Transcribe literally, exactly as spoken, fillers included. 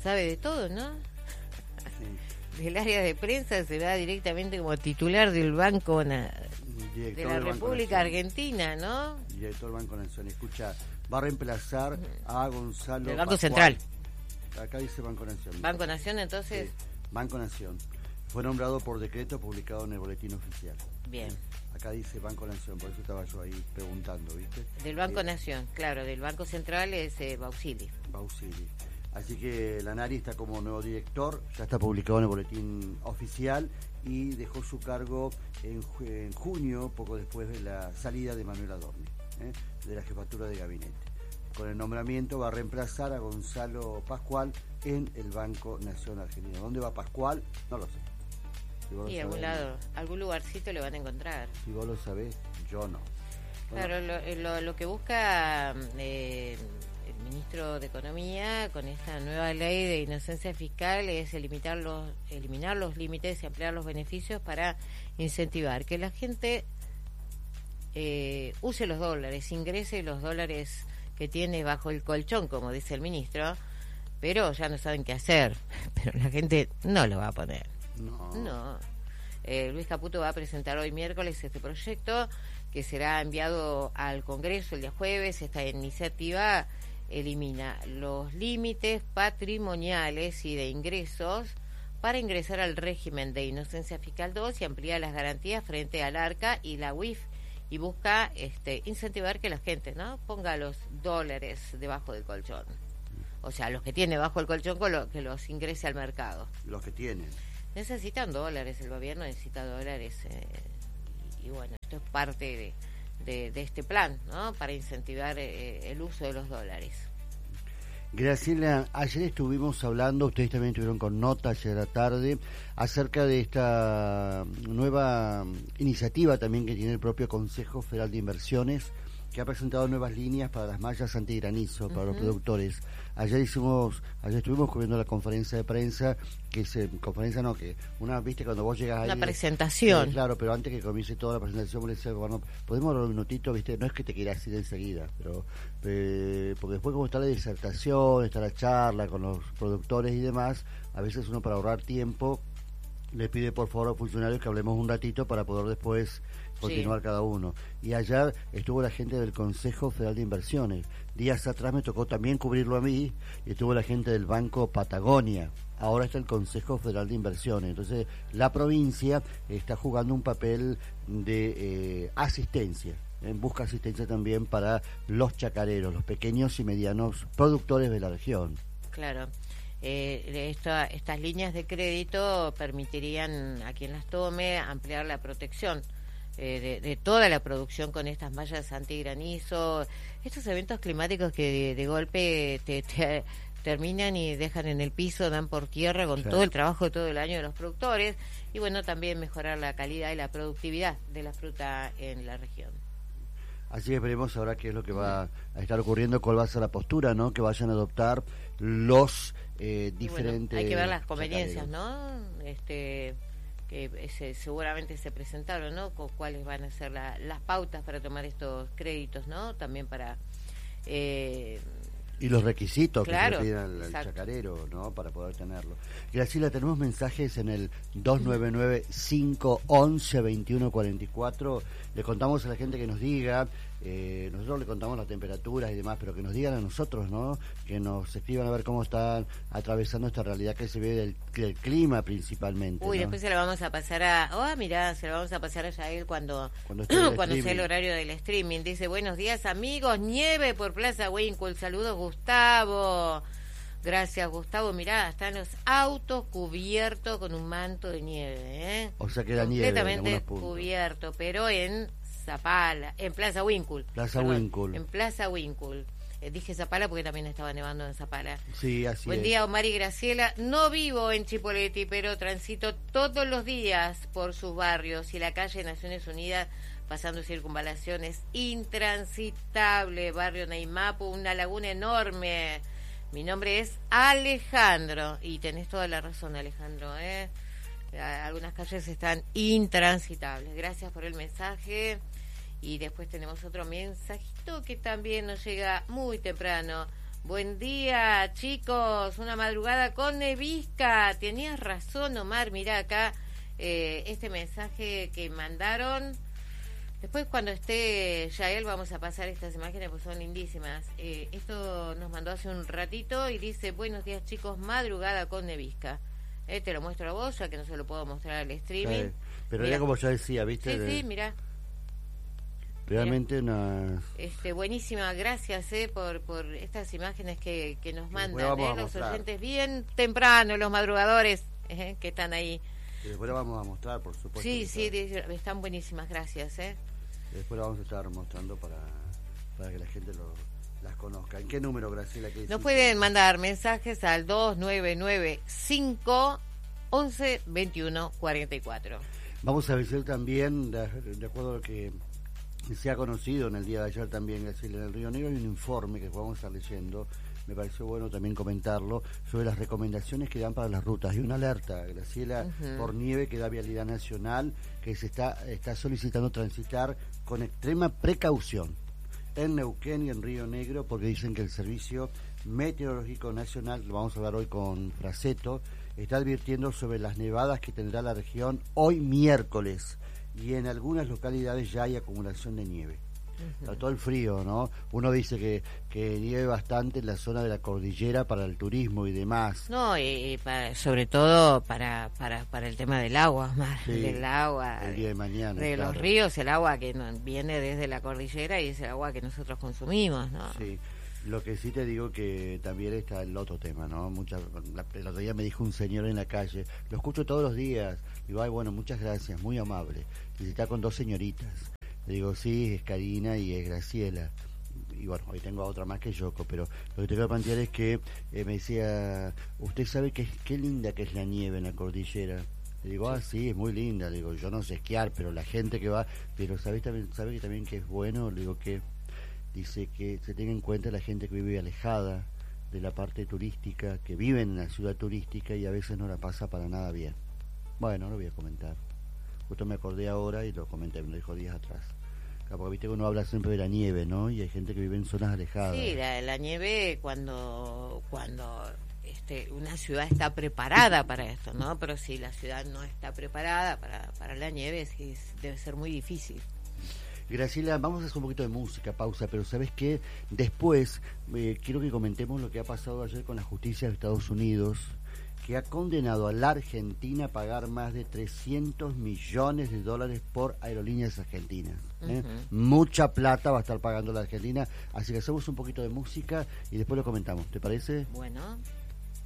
sabe de todo, ¿no? Sí. Del área de prensa se va directamente como titular del Banco Na- Director de la del Banco República Nación. Argentina, ¿no? Director del Banco Nación. Escucha, va a reemplazar a Gonzalo Del Banco Pascual. Central. Acá dice Banco Nación. Banco Nación, entonces, Sí, Banco Nación. Fue nombrado por decreto publicado en el boletín oficial. bien. Acá dice Banco Nación, por eso estaba yo ahí preguntando, ¿viste? Del Banco Eh, Nación, claro, del Banco Central es eh, Bausili. Bausili. Así que Lanari está como nuevo director, ya está publicado en el boletín oficial y dejó su cargo en, ju- en junio, poco después de la salida de Manuel Adorni, ¿eh? de la jefatura de gabinete. Con el nombramiento va a reemplazar a Gonzalo Pascual en el Banco Nación Argentino. ¿Dónde va Pascual? No lo sé. Si vos lo Y algún sabés, lado, algún lugarcito le van a encontrar. si vos lo sabés, yo no. Bueno, Claro, lo, lo, lo que busca eh, el ministro de Economía con esta nueva ley de inocencia fiscal es eliminar los, eliminar los límites y ampliar los beneficios para incentivar que la gente eh, use los dólares, ingrese los dólares que tiene bajo el colchón, como dice el ministro, pero ya no saben qué hacer. Pero la gente no lo va a poner. no. No. Eh, Luis Caputo va a presentar hoy miércoles este proyecto que será enviado al Congreso el día jueves. Esta iniciativa elimina los límites patrimoniales y de ingresos para ingresar al régimen de inocencia fiscal dos y amplía las garantías frente al ARCA y la U I F y busca este, incentivar que la gente no ponga los dólares debajo del colchón. O sea, los que tiene bajo el colchón con lo, que los ingrese al mercado. Los que tienen. Necesitan dólares, el gobierno necesita dólares eh, y, y bueno, esto es parte de, de, de este plan, ¿no? Para incentivar eh, el uso de los dólares. Graciela, ayer estuvimos hablando, ustedes también estuvieron con nota ayer a la tarde, acerca de esta nueva iniciativa también que tiene el propio Consejo Federal de Inversiones, que ha presentado nuevas líneas para las mallas antigranizo, para uh-huh. los productores. Ayer hicimos, ayer estuvimos cubriendo la conferencia de prensa, que se, conferencia no, que una, viste, cuando vos llegas ahí... Una presentación. Eh, claro, pero antes que comience toda la presentación, vos le decís, bueno, podemos hablar un minutito, viste, no es que te quieras ir enseguida, pero eh, porque después como está la disertación, está la charla con los productores y demás, a veces uno para ahorrar tiempo le pide por favor a los funcionarios que hablemos un ratito para poder después continuar sí. cada uno. Y ayer estuvo la gente del Consejo Federal de Inversiones. Días atrás me tocó también cubrirlo a mí y estuvo la gente del Banco Patagonia. Ahora está el Consejo Federal de Inversiones. Entonces la provincia está jugando un papel de eh, asistencia. En busca asistencia también para los chacareros, los pequeños y medianos productores de la región. Claro. Eh, esta, estas líneas de crédito permitirían a quien las tome ampliar la protección eh, de, de toda la producción con estas mallas antigranizo, estos eventos climáticos que de, de golpe te, te terminan y dejan en el piso, dan por tierra con sí. todo el trabajo de todo el año de los productores y bueno, también mejorar la calidad y la productividad de la fruta en la región. Así que veremos ahora qué es lo que va a estar ocurriendo, cuál va a ser la postura, ¿no? Que vayan a adoptar los eh, diferentes... Bueno, hay que ver las conveniencias, chacareros. ¿No? Este, que ese, seguramente se presentaron, ¿no? Con cuáles van a ser la, las pautas para tomar estos créditos, ¿no? También para... Eh, y los requisitos claro, que se le piden al, al chacarero, ¿no? Para poder tenerlo. Graciela, tenemos mensajes en el dos nueve nueve, cinco once, veintiuno cuarenta y cuatro. Le contamos a la gente que nos diga, eh, nosotros le contamos las temperaturas y demás, pero que nos digan a nosotros, ¿no? Que nos escriban a ver cómo están atravesando esta realidad que se ve del, del clima principalmente. Uy, ¿no? Después se la vamos a pasar a... Oh, mirá, se la vamos a pasar a Yael cuando, cuando, cuando sea el horario del streaming. Dice, buenos días amigos, nieve por Plaza Winkle, saludos Gustavo. Gracias, Gustavo. Mirá, están los autos cubiertos con un manto de nieve, ¿eh? O sea que la nieve completamente cubierto, pero en Zapala, en Plaza Winkle. Plaza perdón, Winkle. En Plaza Winkle. Eh, dije Zapala porque también estaba nevando en Zapala. Sí, así Buen es. día, Omar y Graciela. No vivo en Chipoleti, pero transito todos los días por sus barrios y la calle Naciones Unidas pasando circunvalación es intransitable. Barrio Neymapu, una laguna enorme. Mi nombre es Alejandro y tenés toda la razón, Alejandro, ¿eh? Algunas calles están intransitables. Gracias por el mensaje. Y después tenemos otro mensajito que también nos llega muy temprano. Buen día, chicos. Una madrugada con nevisca. Tenías razón, Omar. Mirá acá eh, este mensaje que mandaron. Después, cuando esté Yael, vamos a pasar estas imágenes, pues son lindísimas. Eh, esto nos mandó hace un ratito y dice: buenos días, chicos, madrugada con nevisca. Eh, te lo muestro a vos, ya que no se lo puedo mostrar al streaming. Sí, pero mirá. era como ya decía, ¿viste? Sí, De... sí, mirá. Realmente una... Este, buenísima, gracias eh, por por estas imágenes que, que nos mandan vamos eh, a los mostrar. oyentes bien temprano, los madrugadores eh, que están ahí. Y después la vamos a mostrar, por supuesto. Sí, sí, de, están buenísimas, gracias. Eh. Después la vamos a estar mostrando para, para que la gente lo, las conozca. ¿En qué número, Graciela? ¿Qué Nos pueden mandar mensajes al dos nueve nueve cinco once veintiuno cuarenta y cuatro. Vamos a ver también, de, de acuerdo a lo que se ha conocido en el día de ayer también, Graciela, en el Río Negro hay un informe que vamos a estar leyendo, me pareció bueno también comentarlo, sobre las recomendaciones que dan para las rutas. Hay una alerta, Graciela, uh-huh. por nieve que da Vialidad Nacional, que se está, está solicitando transitar con extrema precaución en Neuquén y en Río Negro, porque dicen que el Servicio Meteorológico Nacional, lo vamos a hablar hoy con Fraceto, está advirtiendo sobre las nevadas que tendrá la región hoy miércoles, y en algunas localidades ya hay acumulación de nieve. Uh-huh. Está todo el frío, ¿no? Uno dice que, que nieve bastante en la zona de la cordillera para el turismo y demás. No, y, y para, sobre todo para, para para el tema del agua, más sí, del agua. El día de mañana. De claro. los ríos, el agua que no, viene desde la cordillera y es el agua que nosotros consumimos, ¿no? Sí. Lo que sí te digo que también está el otro tema, ¿no? Muchas, la, el otro día me dijo un señor en la calle, lo escucho todos los días. Digo, ay, bueno, muchas gracias, muy amable. Y está con dos señoritas. Le digo, sí, es Karina y es Graciela. Y bueno, hoy tengo a otra más que Yoko, pero lo que te quiero plantear es que eh, me decía, usted sabe que qué linda que es la nieve en la cordillera. Le digo, ah, sí, es muy linda. Le digo, yo no sé esquiar, pero la gente que va, pero ¿sabes también, sabe que también que es bueno? Le digo que dice que se tenga en cuenta la gente que vive alejada de la parte turística, que vive en la ciudad turística y a veces no la pasa para nada bien. Bueno, lo voy a comentar. Justo me acordé ahora y lo comenté, me lo dijo días atrás. Porque viste que uno habla siempre de la nieve, ¿no? Y hay gente que vive en zonas alejadas. Sí, la, la nieve cuando cuando este, una ciudad está preparada para esto, ¿no? Pero si la ciudad no está preparada para, para la nieve, sí, debe ser muy difícil. Graciela, vamos a hacer un poquito de música, pausa, pero ¿sabes qué? Después eh, quiero que comentemos lo que ha pasado ayer con la justicia de Estados Unidos, que ha condenado a la Argentina a pagar más de trescientos millones de dólares por Aerolíneas Argentinas. ¿eh? Uh-huh. Mucha plata va a estar pagando la Argentina, así que hacemos un poquito de música y después lo comentamos, ¿te parece? Bueno.